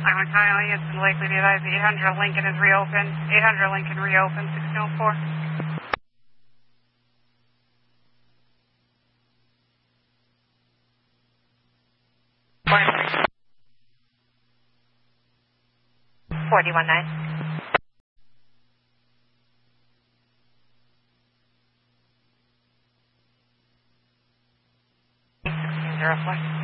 I'm Kyle. It's likely to be advised 800 Lincoln is reopened. 800 Lincoln reopened, 1604. 419. 1604.